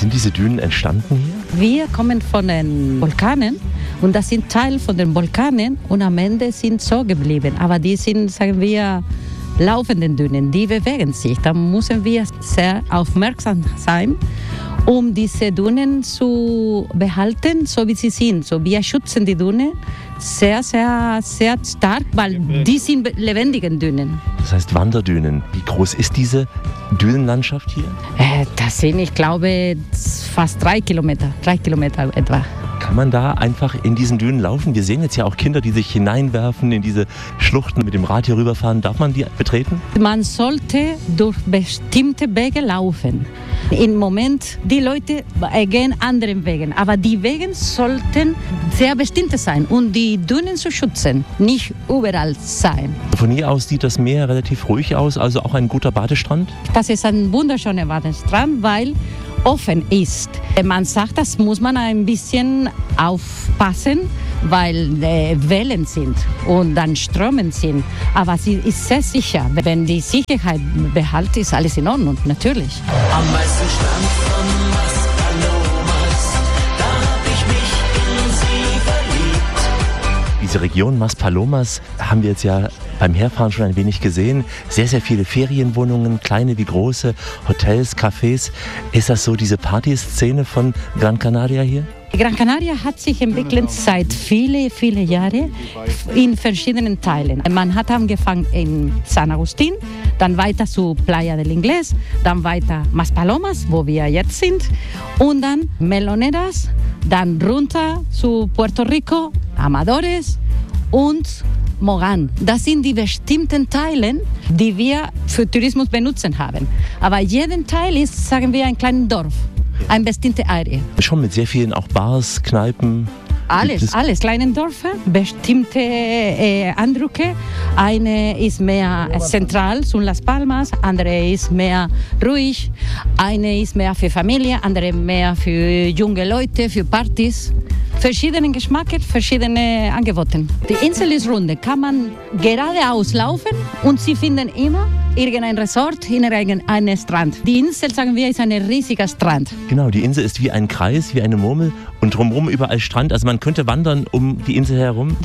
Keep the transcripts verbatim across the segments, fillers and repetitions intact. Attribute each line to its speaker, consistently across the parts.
Speaker 1: sind diese Dünen entstanden hier?
Speaker 2: Wir kommen von den Vulkanen und das sind Teil von den Vulkanen und am Ende sind so geblieben. Aber die sind, sagen wir, laufende Dünen, die bewegen sich. Da müssen wir sehr aufmerksam sein, um diese Dünen zu behalten, so wie sie sind. So, wir schützen die Dünen sehr, sehr, sehr stark, weil die sind lebendige Dünen.
Speaker 1: Das heißt Wanderdünen. Wie groß ist diese Dünenlandschaft hier?
Speaker 2: Äh, das sind, ich glaube, fast drei Kilometer, drei Kilometer etwa.
Speaker 1: Kann man da einfach in diesen Dünen laufen? Wir sehen jetzt ja auch Kinder, die sich hineinwerfen in diese Schluchten, mit dem Rad hier rüberfahren. Darf man die betreten?
Speaker 2: Man sollte durch bestimmte Wege laufen. Im Moment, die Leute gehen anderen Wegen, aber die Wege sollten sehr bestimmte sein und die Dünen zu schützen, nicht überall sein.
Speaker 1: Von hier aus sieht das Meer relativ ruhig aus, also auch ein guter Badestrand?
Speaker 2: Das ist ein wunderschöner Badestrand, weil offen ist. Man sagt, das muss man ein bisschen aufpassen, weil äh, Wellen sind und dann Strömen sind. Aber sie ist sehr sicher. Wenn die Sicherheit behält, ist alles in Ordnung, natürlich.
Speaker 3: Am meisten Strand von Maspalomas, da hab ich mich in sie verliebt.
Speaker 1: Diese Region Maspalomas haben wir jetzt ja beim Herfahren schon ein wenig gesehen. Sehr, sehr viele Ferienwohnungen, kleine wie große, Hotels, Cafés. Ist das so diese Partyszene von Gran Canaria hier?
Speaker 2: Gran Canaria hat sich entwickelt seit viele, viele Jahren in verschiedenen Teilen. Man hat angefangen in San Agustín, dann weiter zu Playa del Inglés, dann weiter Maspalomas, wo wir jetzt sind, und dann Meloneras, dann runter zu Puerto Rico, Amadores und Mogan. Das sind die bestimmten Teile, die wir für Tourismus benutzen haben. Aber jeden Teil ist, sagen wir, ein kleines Dorf, eine bestimmte Area.
Speaker 1: Schon mit sehr vielen auch Bars, Kneipen.
Speaker 2: Alles, alles. Kleine Dörfer, bestimmte äh, Eindrücke. Eine ist mehr äh, zentral, zu Las Palmas, andere ist mehr ruhig, eine ist mehr für Familie, andere mehr für junge Leute, für Partys. Verschiedene Geschmäcker, verschiedene Angebote. Die Insel ist rund, kann man geradeaus laufen und Sie finden immer irgendein Resort, irgendeinen Strand. Die Insel, sagen wir, ist ein riesiger Strand.
Speaker 1: Genau, die Insel ist wie ein Kreis, wie eine Murmel und drumherum überall Strand. Also man könnte wandern um die Insel herum.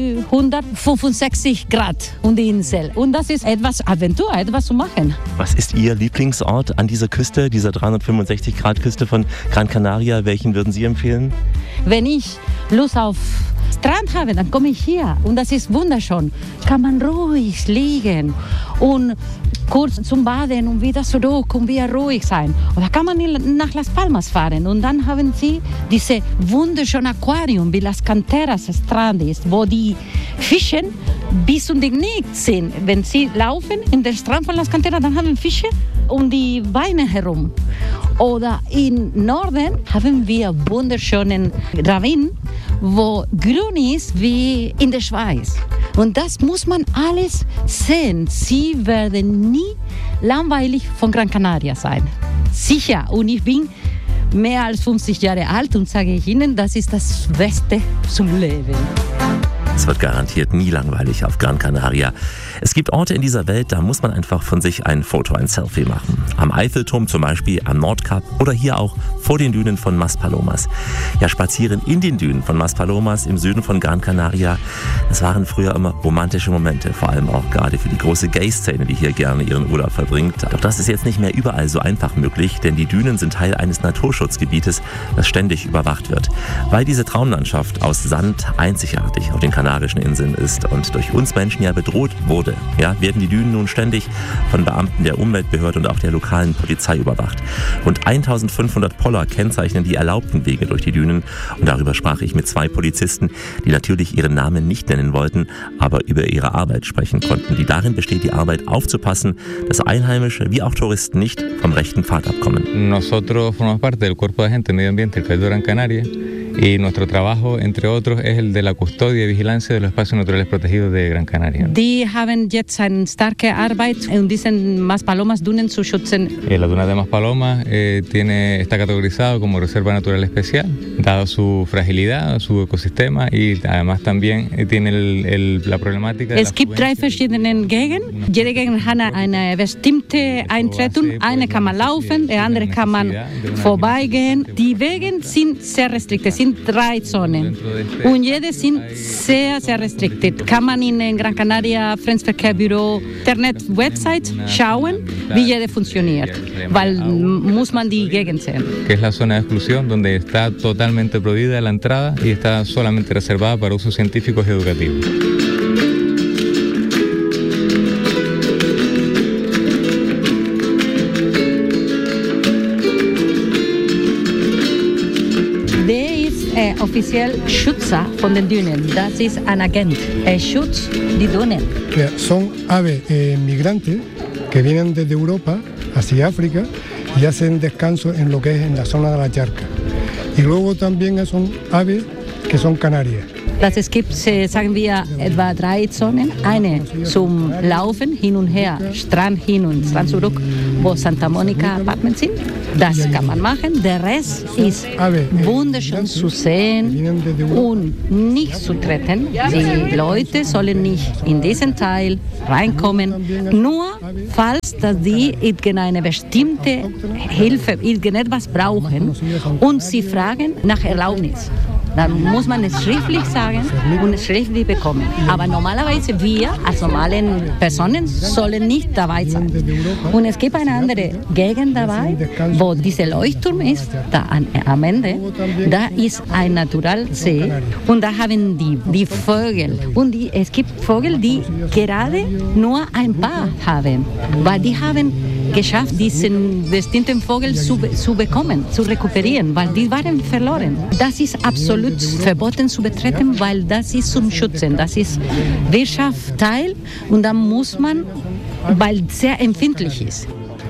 Speaker 2: dreihundertfünfundsechzig Grad um die Insel. Und das ist etwas Aventur, etwas zu machen.
Speaker 1: Was ist Ihr Lieblingsort an dieser Küste, dieser dreihundertfünfundsechzig Grad Küste von Gran Canaria? Welchen würden Sie empfehlen?
Speaker 2: Wenn ich Lust auf Strand habe, dann komme ich hier und das ist wunderschön. Kann man ruhig liegen und kurz zum Baden und wieder zurück und wieder ruhig sein. Oder kann man nach Las Palmas fahren und dann haben Sie diese wunderschöne Aquarium, wie Las Canteras Strand ist, wo die Fische bis zum Knie sind. Wenn Sie laufen in den Strand von Las Canteras, dann haben Fische um die Beine herum. Oder im Norden haben wir wunderschönen Ravin, wo grün ist wie in der Schweiz. Und das muss man alles sehen. Sie werden nie langweilig von Gran Canaria sein. Sicher. Und ich bin mehr als fünfzig Jahre alt und sage ich Ihnen, das ist das Beste zum Leben.
Speaker 1: Es wird garantiert nie langweilig auf Gran Canaria. Es gibt Orte in dieser Welt, da muss man einfach von sich ein Foto, ein Selfie machen. Am Eiffelturm zum Beispiel, am Nordkap oder hier auch vor den Dünen von Maspalomas. Ja, spazieren in den Dünen von Maspalomas im Süden von Gran Canaria, das waren früher immer romantische Momente, vor allem auch gerade für die große Gay-Szene, die hier gerne ihren Urlaub verbringt. Doch das ist jetzt nicht mehr überall so einfach möglich, denn die Dünen sind Teil eines Naturschutzgebietes, das ständig überwacht wird. Weil diese Traumlandschaft aus Sand einzigartig auf den Kanarischen Inseln ist und durch uns Menschen ja bedroht wurde, ja, werden die Dünen nun ständig von Beamten der Umweltbehörde und auch der lokalen Polizei überwacht. Rund eintausendfünfhundert Poller kennzeichnen die erlaubten Wege durch die Dünen und darüber sprach ich mit zwei Polizisten, die natürlich ihren Namen nicht nennen wollten, aber über ihre Arbeit sprechen konnten, die darin besteht, die Arbeit aufzupassen, dass Einheimische wie auch Touristen nicht vom rechten Pfad abkommen.
Speaker 4: Nosotros formamos parte del Cuerpo de Agentes Medio Ambiente del Cabildo Gran Canaria. Y nuestro trabajo, entre otros, es el de la custodia y vigilancia de los espacios naturales protegidos de Gran Canaria.
Speaker 2: Die haben jetzt eine starke Arbeit, um diesen Maspalomas-Dunen zu schützen.
Speaker 4: Eh, la duna de Maspalomas eh, tiene, está categorizado como reserva natural especial, dado su fragilidad, su ecosistema y además también eh, tiene el, el, la problemática de
Speaker 2: Es
Speaker 4: la
Speaker 2: gibt drei verschiedene Gegenden. Jede Gegend hat eine bestimmte Eintretung. Eine kann man laufen, die andere kann man vorbeigehen. Die Wege sind sehr restriktiert, sind drei Zonen. Und jede sind sehr, sehr restriktiert. Kann man in Gran Canaria Fremdenverkehrbüro Internet-Website schauen, wie jede funktioniert. Weil muss man die Gegend sehen.
Speaker 4: Que es la zona de exclusión donde está totalmente prohibida la entrada y está solamente reservada para usos científicos y educativos.
Speaker 2: Äh, offiziell Schützer von den Dünen. Das ist ein Agent. Er schützt die Dünen.
Speaker 5: Ja, son aves eh, migrantes que vienen desde Europa hacia África y hacen descanso en lo que es en la zona de la charca. Y luego también son aves que son canarias.
Speaker 2: Das es gibt, sagen wir, etwa drei Zonen. Eine zum Laufen, hin und her, Strand hin und Strand zurück, wo Santa Monica Apartments sind. Das kann man machen. Der Rest ist wunderschön zu sehen und nicht zu treten. Die Leute sollen nicht in diesen Teil reinkommen. Nur falls dass die irgendeine bestimmte Hilfe, irgendetwas brauchen und sie fragen nach Erlaubnis. Dann muss man es schriftlich sagen und es schriftlich bekommen. Aber normalerweise wir als normalen Personen sollen nicht dabei sein. Und es gibt eine andere Gegend dabei, wo dieser Leuchtturm ist, da an, am Ende, da ist ein Naturalsee und da haben die, die Vögel. Und die, es gibt Vögel, die gerade nur ein Paar haben, weil die haben geschafft, diesen bestimmten Vogel zu, zu bekommen, zu rekuperieren, weil die waren verloren. Das ist absolut verboten zu betreten, weil das ist zum Schützen, das ist Wirtschaftsteil und da muss man, weil es sehr empfindlich ist.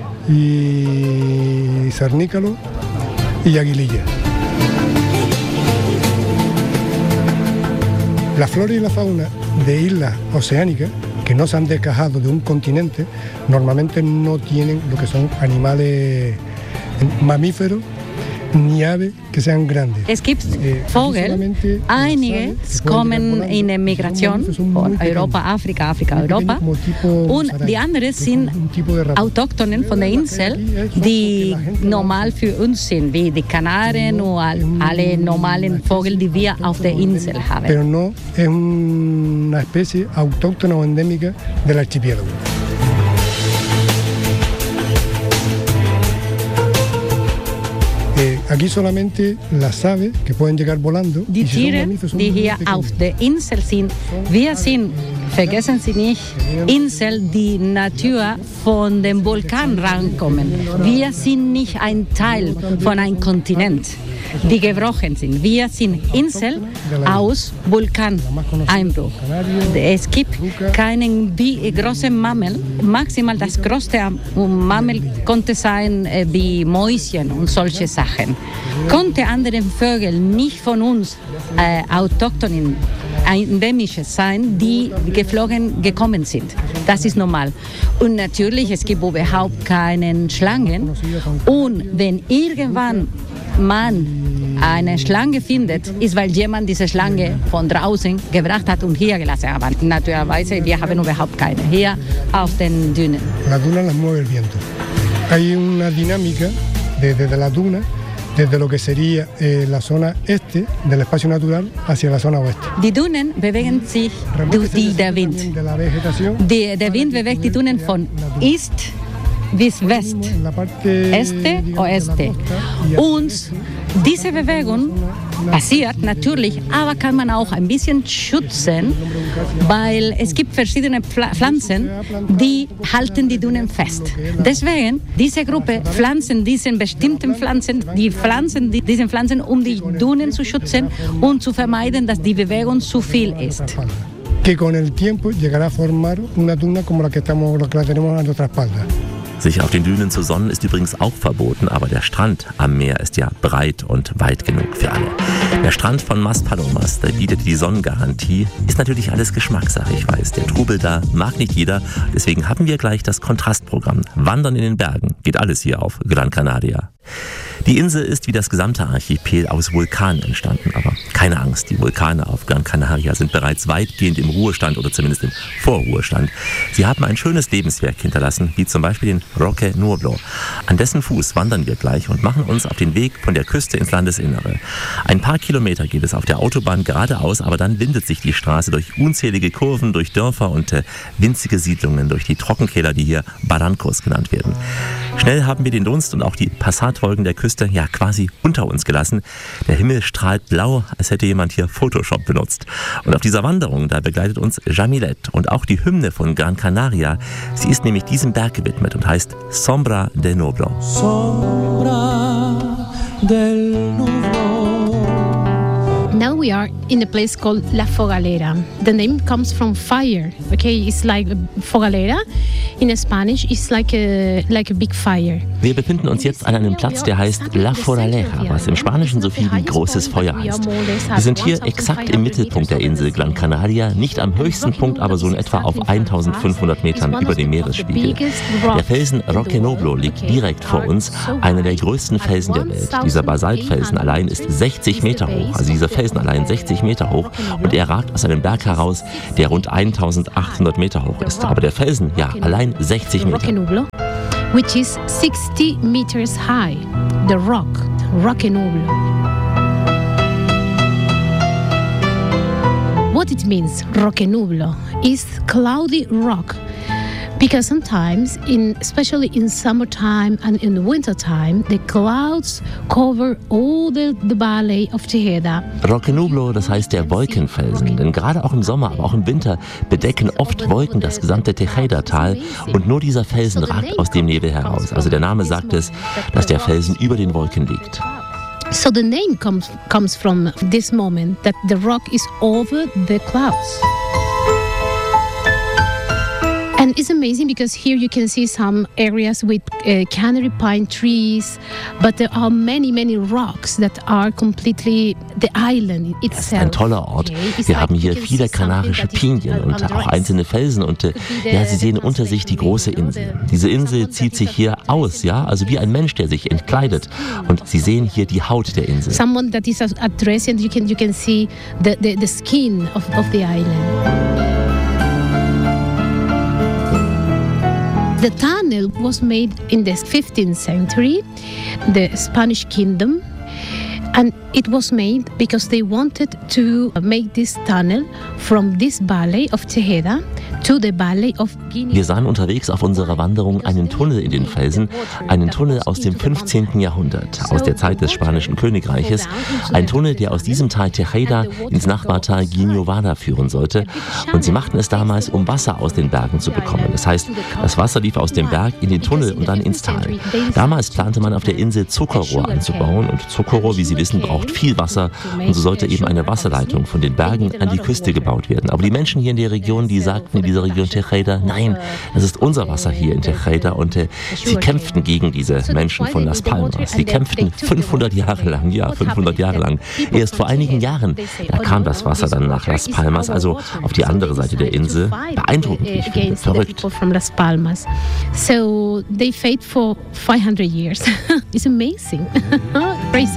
Speaker 5: Y cernícalo y aguililla. La flora y la fauna de islas oceánicas que no se han desgajado de un continente normalmente no tienen lo que son animales mamíferos ni aves que sean grandes.
Speaker 2: Es gibt Vögel, einige kommen in der Migration von Europa, Afrika, Afrika, Europa und die anderen sind Autochtonen von der Insel, die normal für uns sind, wie die Kanaren und alle normalen Vögel, die wir auf der Insel haben.
Speaker 5: Pero no es una especie autóctona o endémica del archipiélago. Eh, aquí solamente las aves que pueden llegar volando.
Speaker 2: Die Tiere, die hier auf der Insel sind, wir sind, vergessen Sie nicht, Insel, die Natur von dem Vulkan rankommen. Wir sind nicht ein Teil von einem Kontinent, die gebrochen sind. Wir sind Insel aus Vulkaneinbruch. Es gibt keinen großen Mammel. Maximal das größte Mammel konnte sein äh, wie Mäuschen und solche Sachen. Konnte andere Vögel nicht von uns äh, autochthonen endemische sein, die geflogen gekommen sind. Das ist normal. Und natürlich, es gibt überhaupt keine Schlangen. Und wenn irgendwann man eine Schlange findet, ist, weil jemand diese Schlange von draußen gebracht hat und hier gelassen hat. Aber naturalmente, wir haben überhaupt keine hier auf den Dünen.
Speaker 5: La duna las mueve el viento. Hay una dinámica desde la duna, desde lo que sería eh, la zona este del espacio natural hacia la zona oeste.
Speaker 2: Die Dünen bewegen sich durch die, der Wind. Die, der Wind bewegt die Dünen von East bis West, Este, Oeste. Und diese Bewegung passiert natürlich, aber kann man auch ein bisschen schützen, weil es gibt verschiedene Pflanzen, die halten die Dünen fest. Deswegen, diese Gruppe pflanzen diese bestimmten Pflanzen, die pflanzen diese Pflanzen, um die Dünen zu schützen und zu vermeiden, dass die Bewegung zu viel ist.
Speaker 5: Que con el tiempo llegará a formar una duna como la que estamos, la que tenemos a nuestra espalda.
Speaker 1: Sich auf den Dünen zu sonnen ist übrigens auch verboten, aber der Strand am Meer ist ja breit und weit genug für alle. Der Strand von Maspalomas, der bietet die Sonnengarantie. Ist natürlich alles Geschmackssache, ich weiß. Der Trubel da mag nicht jeder, deswegen haben wir gleich das Kontrastprogramm. Wandern in den Bergen, geht alles hier auf Gran Canaria. Die Insel ist wie das gesamte Archipel aus Vulkanen entstanden, aber keine Angst, die Vulkane auf Gran Canaria sind bereits weitgehend im Ruhestand oder zumindest im Vorruhestand. Sie haben ein schönes Lebenswerk hinterlassen, wie zum Beispiel den Roque Nublo. An dessen Fuß wandern wir gleich und machen uns auf den Weg von der Küste ins Landesinnere. Ein paar Kilometer geht es auf der Autobahn geradeaus, aber dann windet sich die Straße durch unzählige Kurven, durch Dörfer und äh, winzige Siedlungen, durch die Trockenkeller, die hier Barrancos genannt werden. Schnell haben wir den Dunst und auch die Passatwolken der Küste ja quasi unter uns gelassen. Der Himmel strahlt blau, als hätte jemand hier Photoshop benutzt. Und auf dieser Wanderung, da begleitet uns Jamilet und auch die Hymne von Gran Canaria. Sie ist nämlich diesem Berg gewidmet und heißt Sombra del Nublo.
Speaker 3: Sombra del Nublo.
Speaker 6: Now we are in a place called La Fogalera. The name comes from fire. Okay, it's like Fogalera. In Spanish, it's like a like a big fire.
Speaker 1: Wir befinden uns jetzt an einem Platz, der heißt La Fogalera, was im Spanischen so viel wie großes Feuer heißt. Wir sind hier exakt im Mittelpunkt der Insel Gran Canaria, nicht am höchsten Punkt, aber so in etwa auf eintausendfünfhundert Metern über dem Meeresspiegel. Der Felsen Roque Nublo liegt direkt vor uns, einer der größten Felsen der Welt. Dieser Basaltfelsen allein ist sechzig Meter hoch, also dieser Felsen allein sechzig Meter hoch, und er ragt aus einem Berg heraus, der rund eintausendachthundert Meter hoch ist. Aber der Felsen, ja, allein sechzig Meter.
Speaker 6: Which is sixty meters high. The rock, Roque Nublo. What it means, Roque Nublo, is cloudy rock. Because sometimes, in, especially in summertime and in the wintertime, the clouds cover all the, the valley of Tejeda.
Speaker 1: Roque Nublo, das heißt der Wolkenfelsen, denn gerade auch im Sommer, aber auch im Winter bedecken oft Wolken das gesamte Tejeda-Tal und nur dieser Felsen ragt aus dem Nebel heraus. Also der Name sagt es, dass der Felsen über den Wolken liegt.
Speaker 6: So the name comes, comes from this moment, that the rock is over the clouds. And it's amazing because here you can see some areas with uh, canary pine trees, but there are many, many rocks that are completely the island itself.
Speaker 1: Das ist ein toller Ort. Wir haben hier viele kanarische Pinien und auch einzelne Felsen und äh, ja, Sie sehen unter sich die große Insel. Diese Insel zieht sich hier aus, ja, also wie ein Mensch, der sich entkleidet. Und Sie sehen hier die Haut der Insel.
Speaker 6: Someone that is addressed and you can you can see the the, the skin of of the island. The tunnel was made in the fifteenth century, the Spanish kingdom, and it was made because they wanted to make this tunnel from this valley of Tejeda to the valley of Guinea.
Speaker 1: Wir sahen unterwegs auf unserer Wanderung einen Tunnel in den Felsen, einen Tunnel aus dem fünfzehnten Jahrhundert, aus der Zeit des Spanischen Königreiches, ein Tunnel, der aus diesem Tal Tejeda ins Nachbartal Guiñovada führen sollte. Und sie machten es damals, um Wasser aus den Bergen zu bekommen. Das heißt, das Wasser lief aus dem Berg in den Tunnel und dann ins Tal. Damals plante man auf der Insel Zuckerrohr anzubauen und Zuckerrohr, wie Sie wissen, braucht viel Wasser und so sollte eben eine Wasserleitung von den Bergen an die Küste gebaut werden. Aber die Menschen hier in der Region, die sagten in dieser Region Tejeda, nein, das ist unser Wasser hier in Tejeda, und äh, sie kämpften gegen diese Menschen von Las Palmas. Sie kämpften fünfhundert Jahre lang, ja, fünfhundert Jahre lang. Erst vor einigen Jahren, da kam das Wasser dann nach Las Palmas, also auf die andere Seite der Insel. Beeindruckend, ich finde, verrückt.
Speaker 6: So they fought for five hundred years. It's amazing. Crazy.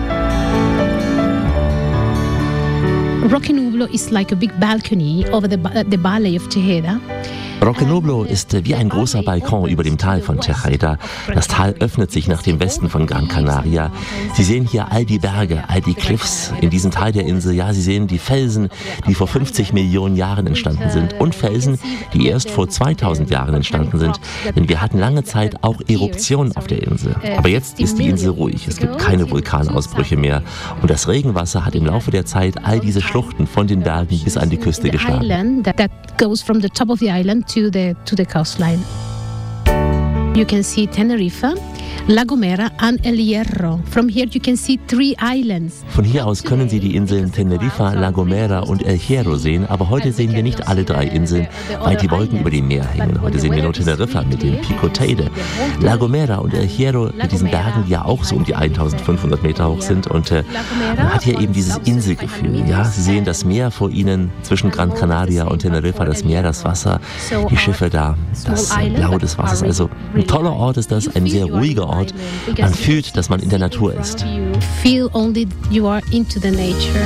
Speaker 6: Roque Nublo is like a big balcony over the, the valley of Tejeda.
Speaker 1: Roque Nublo ist wie ein großer Balkon über dem Tal von Tejeda. Das Tal öffnet sich nach dem Westen von Gran Canaria. Sie sehen hier all die Berge, all die Cliffs in diesem Teil der Insel. Ja, Sie sehen die Felsen, die vor fünfzig Millionen Jahren entstanden sind, und Felsen, die erst vor zweitausend Jahren entstanden sind. Denn wir hatten lange Zeit auch Eruptionen auf der Insel. Aber jetzt ist die Insel ruhig. Es gibt keine Vulkanausbrüche mehr. Und das Regenwasser hat im Laufe der Zeit all diese Schluchten von den Bergen bis an die Küste geschlagen.
Speaker 6: Goes from the top of the island to the to the coastline. You can see Tenerife La Gomera and El Hierro. From here you can see three islands.
Speaker 1: Von hier aus können Sie die Inseln Teneriffa, La Gomera und El Hierro sehen, aber heute sehen wir nicht alle drei Inseln, weil die Wolken über dem Meer hängen. Heute sehen wir nur Teneriffa mit dem Pico Teide. La Gomera und El Hierro mit diesen Bergen, die ja auch so um die eintausendfünfhundert Meter hoch sind, und äh, man hat hier eben dieses Inselgefühl. Ja, Sie sehen das Meer vor Ihnen, zwischen Gran Canaria und Teneriffa, das Meer, das Wasser, die Schiffe da, das Blau des Wassers. Also ein toller Ort ist das, ein sehr ruhiger Ort. Man fühlt, dass man in der Natur ist.
Speaker 6: Feel only you are into the nature.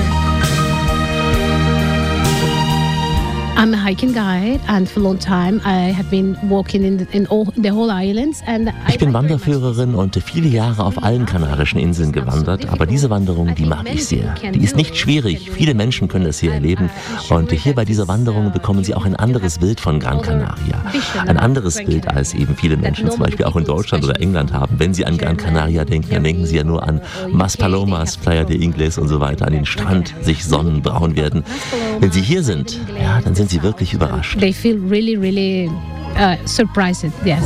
Speaker 6: I'm a hiking guide, and for a long time I have been walking in, the, in all, the whole islands. And
Speaker 1: ich bin Wanderführerin und viele Jahre auf allen kanarischen Inseln gewandert, aber diese Wanderung, die mag ich sehr. Die ist nicht schwierig, viele Menschen können es hier erleben, und hier bei dieser Wanderung bekommen Sie auch ein anderes Bild von Gran Canaria. Ein anderes Bild, als eben viele Menschen zum Beispiel auch in Deutschland oder England haben. Wenn Sie an Gran Canaria denken, dann denken Sie ja nur an Maspalomas, Playa de Ingles und so weiter, an den Strand, sich sonnen, braun werden. Wenn Sie hier sind, ja, dann sind Sie wirklich überrascht.
Speaker 6: They feel really, really uh, surprised, yes.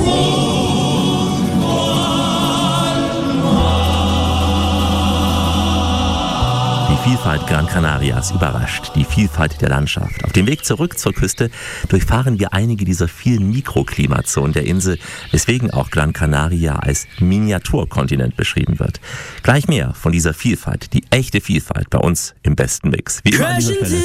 Speaker 1: Die Vielfalt Gran Canarias überrascht, die Vielfalt der Landschaft. Auf dem Weg zurück zur Küste durchfahren wir einige dieser vielen Mikroklimazonen der Insel, weswegen auch Gran Canaria als Miniaturkontinent beschrieben wird. Gleich mehr von dieser Vielfalt, die echte Vielfalt bei uns im besten Mix. Wie immer an dieser Stelle